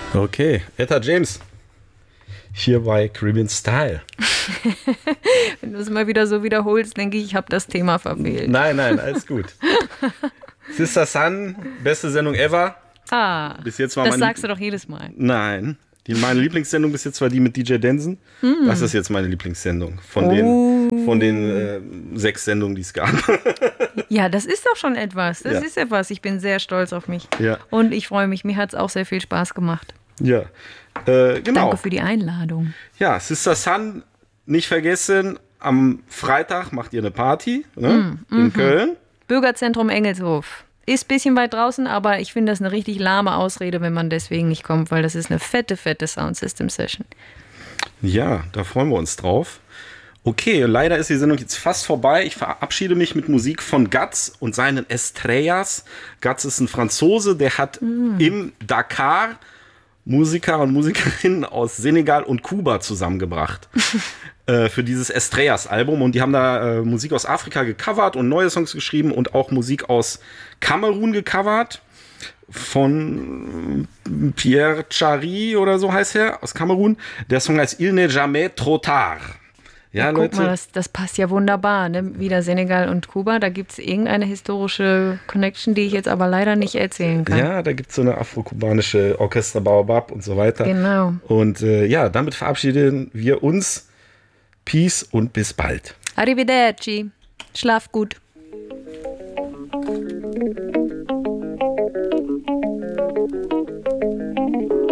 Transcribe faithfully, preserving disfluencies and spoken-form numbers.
Okay, Etta James. Hier bei Caribbean Style. Wenn du es mal wieder so wiederholst, denke ich, ich habe das Thema verfehlt. Nein, nein, alles gut. Sister Sun, beste Sendung ever. Ah, bis jetzt war das meine sagst du doch jedes Mal. Nein, die, meine Lieblingssendung bis jetzt war die mit D J Denson. Mm. Das ist jetzt meine Lieblingssendung von oh. den, von den äh, sechs Sendungen, die es gab. Ja, das ist doch schon etwas. Das ja. ist etwas. Ich bin sehr stolz auf mich. Ja. Und ich freue mich. Mir hat es auch sehr viel Spaß gemacht. Ja, äh, genau. Danke für die Einladung. Ja, Sister Sun, nicht vergessen, am Freitag macht ihr eine Party ne? mm, in mm-hmm. Köln. Bürgerzentrum Engelshof. Ist ein bisschen weit draußen, aber ich finde das eine richtig lahme Ausrede, wenn man deswegen nicht kommt, weil das ist eine fette, fette Soundsystem-Session. Ja, da freuen wir uns drauf. Okay, leider ist die Sendung jetzt fast vorbei. Ich verabschiede mich mit Musik von Guts und seinen Estrellas. Guts ist ein Franzose, der hat mm. im Dakar Musiker und Musikerinnen aus Senegal und Kuba zusammengebracht äh, für dieses Estrellas-Album. Und die haben da äh, Musik aus Afrika gecovert und neue Songs geschrieben und auch Musik aus Kamerun gecovert. Von Pierre Chari oder so heißt er, aus Kamerun. Der Song heißt Il n'est jamais trop tard. Ja, ja, Leute. Guck mal, das, das passt ja wunderbar. Ne? Wieder Senegal und Kuba. Da gibt es irgendeine historische Connection, die ich jetzt aber leider nicht erzählen kann. Ja, da gibt es so eine afro-kubanische Orchester Baobab und so weiter. Genau. Und äh, ja, damit verabschieden wir uns. Peace und bis bald. Arrivederci. Schlaf gut.